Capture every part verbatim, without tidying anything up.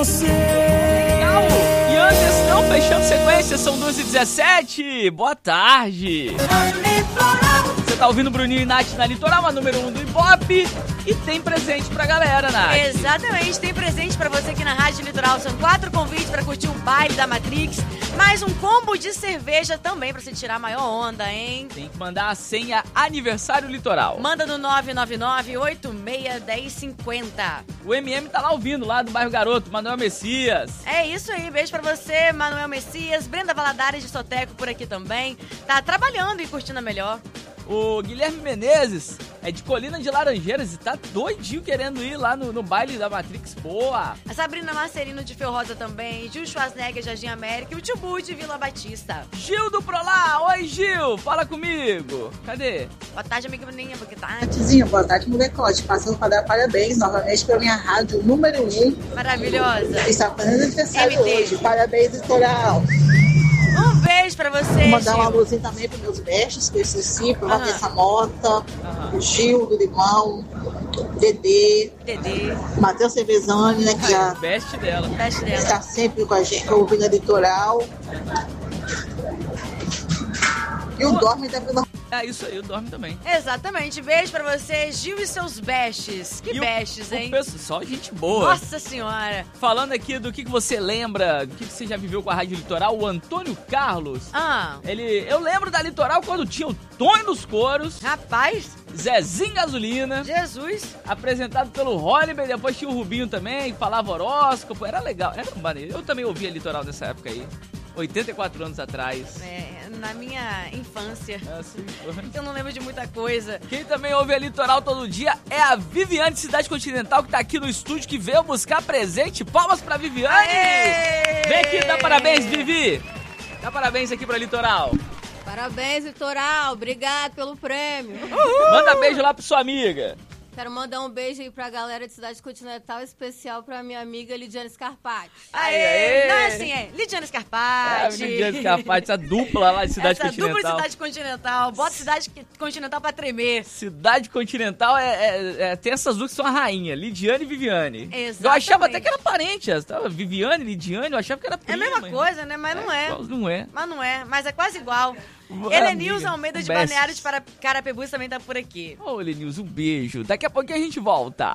Legal! E antes, não fechando sequência, são duas e dezessete. Boa tarde! Você tá ouvindo Bruninho e Nath na Litoral, a número um do Ibope. E tem presente pra galera, Nath. Exatamente, tem presente pra você aqui na Rádio Litoral. São quatro convites pra curtir o baile da Matrix. Mais um combo de cerveja também pra você tirar a maior onda, hein? Tem que mandar a senha Aniversário Litoral. Manda no nove nove nove, oito seis, um zero cinco zero. O M M tá lá ouvindo, lá do bairro Garoto, Manuel Messias. É isso aí, beijo pra você, Manuel Messias. Brenda Valadares de Soteco por aqui também. Tá trabalhando e curtindo a melhor. O Guilherme Menezes é de Colina de Laranjeiras e tá doidinho querendo ir lá no, no baile da Matrix. Boa! A Sabrina Marcelino de Feu Rosa também. Gil Schwarzenegger, Jardim América. E o Tio Bu de Vila Batista. Gil do Prolá! Oi, Gil! Fala comigo! Cadê? Boa tarde, amiga Bruninha. Boa tarde. Tizinha, boa tarde, molecote. Passando para dar parabéns novamente pela minha rádio número um. Maravilhosa. Está fazendo aniversário M T. hoje. Parabéns, Litoral. Um beijo pra você, Vou mandar Gil. uma luzinha também para meus bestes, que eu esqueci, para Aham. Vanessa Mota, Aham. o Gil do Limão, Dedê, Dedê. Matheus Cervezani, né, que já Best dela. Beijo dela. está sempre com a gente, ouvindo a Litoral. E o Dorme da Vila. É isso aí, o Dorme também. Exatamente. Beijo pra você, Gil e seus bestes. Que E o- bestes, o hein? pessoal- Só gente boa. Nossa senhora. Falando aqui do que, que você lembra, do que, que você já viveu com a Rádio Litoral, o Antônio Carlos. Ah, Ele, eu lembro da Litoral quando tinha o Tonho dos Coros, rapaz, Zezinho Gasolina, Jesus. apresentado pelo Holliber, depois tinha o Rubinho também, que falava horóscopo, era legal, era maneiro. Eu também ouvia Litoral nessa época aí, oitenta e quatro anos atrás. É, na minha infância, Assim, eu não lembro de muita coisa. quem também ouve a Litoral todo dia é a Viviane Cidade Continental, que tá aqui no estúdio, que veio buscar presente. Palmas pra Viviane! Aê! Vem aqui, dá parabéns, Vivi! Dá parabéns aqui pra Litoral. Parabéns, Litoral. Obrigado pelo prêmio. Manda beijo lá pra sua amiga. Quero mandar um beijo aí pra galera de Cidade Continental, especial pra minha amiga Lidiane Scarpati. Aê! Aê! Não é assim, é. Lidiane É, Scarpati. a Lidiane Scarpati, essa dupla lá de Cidade Essa Continental. dupla de Cidade Continental. Bota Cidade Continental pra tremer. Cidade Continental é, é- é- tem essas duas que são a rainha, Lidiane e Viviane. Exatamente. Eu achava até que era parente, as- tava Viviane, Lidiane, eu achava que era É a prima. mesma coisa, né? Mas não é. igual- Não é. Mas não é. Mas é quase igual. Amiga, Helenilson Almeida de bestes. Balneário de Para- Carapebus também tá por aqui. Ô, Lenilson, um beijo. Daqui a pouquinho a gente volta.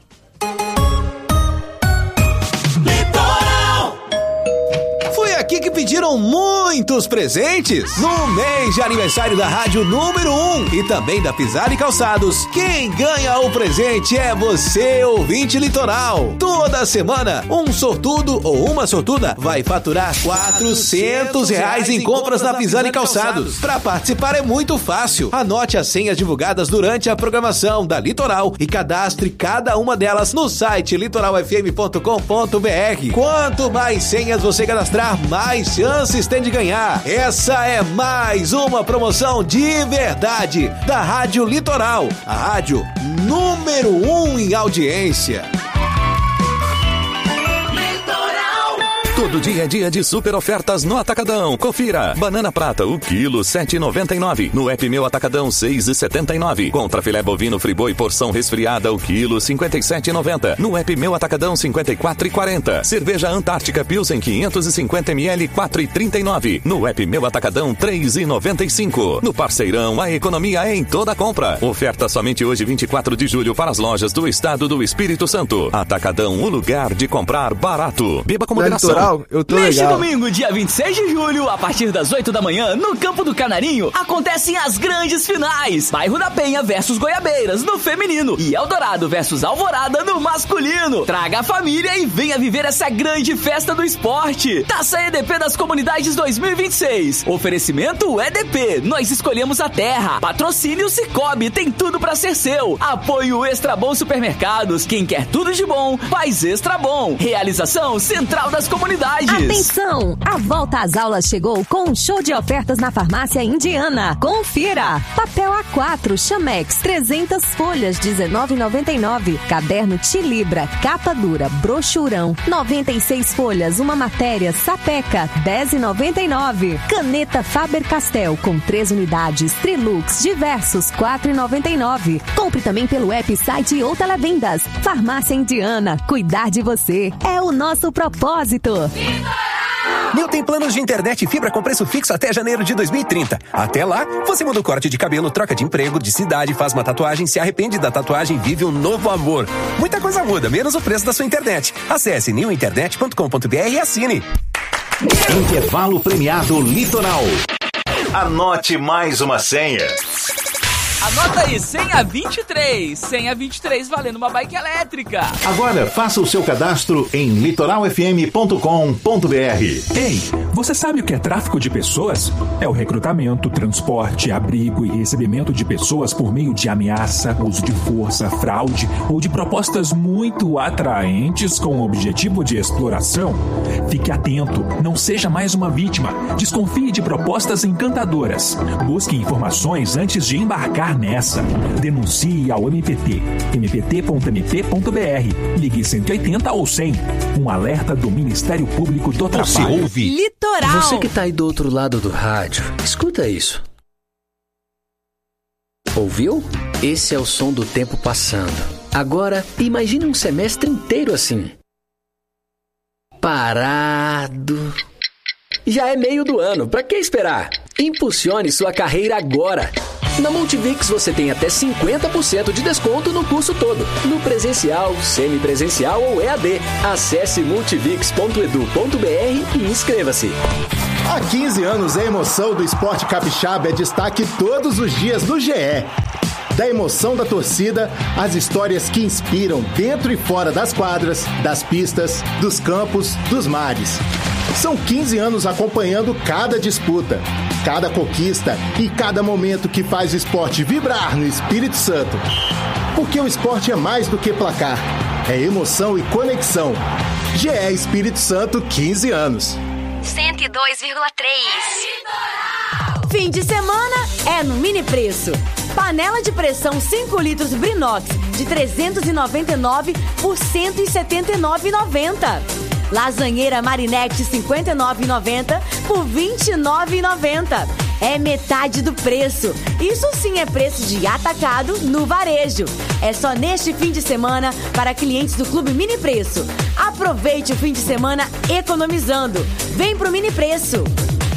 Foi aqui que pediram muitos presentes no mês de aniversário da rádio número um e também da Pisar e Calçados. Quem ganha o presente é você, ouvinte Litoral. Toda semana, um sortudo ou uma sortuda vai faturar quatrocentos reais em compras na Pisar e Calçados. Para participar é muito fácil. Anote as senhas divulgadas durante a programação da Litoral e cadastre cada uma delas no site litoral f m ponto com ponto b r. Quanto mais senhas você cadastrar, mais chances tem de ganhar. Essa é mais uma promoção de verdade da Rádio Litoral, a rádio número um em audiência. Todo dia é dia de super ofertas no Atacadão. Confira. Banana prata, o quilo sete e noventa e nove. No App Meu Atacadão, seis e setenta e nove. Contra filé bovino friboi porção resfriada, o quilo cinquenta e sete e noventa. No App Meu Atacadão, cinquenta e quatro e quarenta. Cerveja Antártica Pilsen quinhentos e cinquenta mililitros, quatro e trinta e nove. No App Meu Atacadão, três e noventa e cinco. No Parceirão, a economia é em toda compra. Oferta somente hoje, vinte e quatro de julho, para as lojas do estado do Espírito Santo. Atacadão, o lugar de comprar barato. Beba com moderação. Eu tô Neste legal. domingo, dia vinte e seis de julho, a partir das oito da manhã, no Campo do Canarinho, acontecem as grandes finais. Bairro da Penha versus Goiabeiras, no feminino. E Eldorado versus Alvorada, no masculino. Traga a família e venha viver essa grande festa do esporte. Taça E D P das Comunidades dois mil e vinte e seis. Oferecimento E D P. Nós escolhemos a terra. Patrocínio Cicobi. Tem tudo pra ser seu. Apoio Extra Bom Supermercados. Quem quer tudo de bom, faz Extra Bom. Realização Central das Comunidades. Lages. Atenção! A volta às aulas chegou com um show de ofertas na Farmácia Indiana. Confira! Papel A quatro Chamex trezentas folhas dezenove reais e noventa e nove centavos. Caderno Tilibra capa dura brochurão noventa e seis folhas uma matéria Sapeca dez reais e noventa e nove centavos. Caneta Faber-Castell com três unidades Trilux diversos quatro reais e noventa e nove centavos. Compre também pelo app, site ou televendas. Farmácia Indiana, cuidar de você é o nosso propósito. Nil tem planos de internet e fibra com preço fixo até janeiro de dois mil e trinta. Até lá, você muda o corte de cabelo, troca de emprego, de cidade, faz uma tatuagem, se arrepende da tatuagem, vive um novo amor. Muita coisa muda, menos o preço da sua internet. Acesse nil internet ponto com ponto b r e assine. Intervalo premiado Litoral. Anote mais uma senha. Anota aí, senha vinte e três. Senha vinte e três valendo uma bike elétrica. Agora faça o seu cadastro em litoral f m ponto com ponto b r. Ei, você sabe o que é tráfico de pessoas? É o recrutamento, transporte, abrigo e recebimento de pessoas por meio de ameaça, uso de força, fraude ou de propostas muito atraentes com o objetivo de exploração. Fique atento, não seja mais uma vítima. Desconfie de propostas encantadoras. Busque informações antes de embarcar nessa. Denuncie ao M P T, m p t ponto m p ponto b r. Ligue cento e oitenta ou cem. Um alerta do Ministério Público do Trabalho. Você ouve? Litoral. Você que tá aí do outro lado do rádio, escuta isso. Ouviu? Esse é o som do tempo passando. Agora, imagine um semestre inteiro assim. Parado. Já é meio do ano, pra que esperar? Impulsione sua carreira agora. Na Multivix você tem até cinquenta por cento de desconto no curso todo, no presencial, semipresencial ou E A D. Acesse multivix ponto edu ponto b r e inscreva-se. Há quinze anos, a emoção do esporte capixaba é destaque todos os dias no G E. Da emoção da torcida, às histórias que inspiram dentro e fora das quadras, das pistas, dos campos, dos mares. São quinze anos acompanhando cada disputa, cada conquista e cada momento que faz o esporte vibrar no Espírito Santo. Porque o esporte é mais do que placar, é emoção e conexão. G E Espírito Santo, quinze anos. cento e dois vírgula três. Fim de semana é no Mini Preço. Panela de pressão cinco litros Brinox de trezentos e noventa e nove por cento e setenta e nove reais e noventa centavos. Lasanheira Marinette cinquenta e nove reais e noventa centavos por vinte e nove reais e noventa centavos. É metade do preço. Isso sim é preço de atacado no varejo. É só neste fim de semana para clientes do Clube Mini Preço. Aproveite o fim de semana economizando. Vem pro Mini Preço.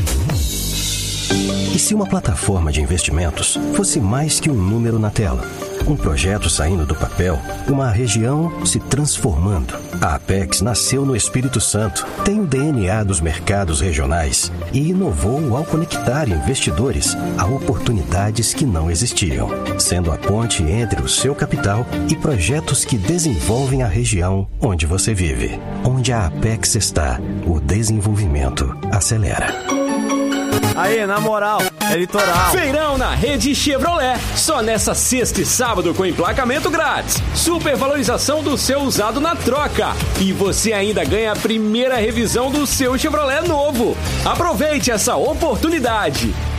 E se uma plataforma de investimentos fosse mais que um número na tela? Um projeto saindo do papel, uma região se transformando. A Apex nasceu no Espírito Santo, tem o D N A dos mercados regionais e inovou ao conectar investidores a oportunidades que não existiam, sendo a ponte entre o seu capital e projetos que desenvolvem a região onde você vive. Onde a Apex está, o desenvolvimento acelera. Aê, na moral, é litoral. Feirão na rede Chevrolet. Só nessa sexta e sábado com emplacamento grátis. Supervalorização do seu usado na troca. E você ainda ganha a primeira revisão do seu Chevrolet novo. Aproveite essa oportunidade.